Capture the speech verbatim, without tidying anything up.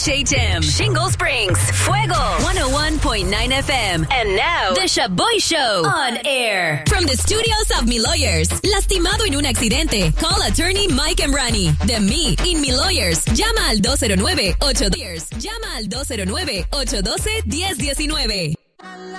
H M, Shingle Springs, Fuego, one oh one point nine F M. And now, The Shaboy Show on air. From the studios of Mi Lawyers. Lastimado en un accidente. Call attorney Mike Emrani. De Me in Mi Lawyers. Llama al dos cero nueve, ocho dos cero. Llama al dos cero nueve, ocho uno dos, uno cero uno nueve.